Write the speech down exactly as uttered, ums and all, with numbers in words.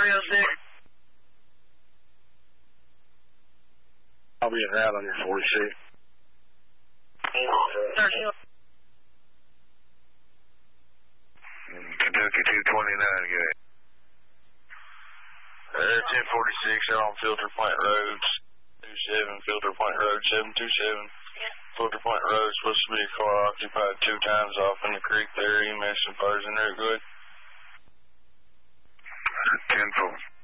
three oh six. I'll be in route on your forty-six. Kentucky two twenty-nine, good. Uh, ten forty-six out on Filter Point Road, two seven, Filter Point Road, seven two seven. Filter Point Road, supposed to be a car occupied two times off in the creek there. E M S and fires in there, good. ten four.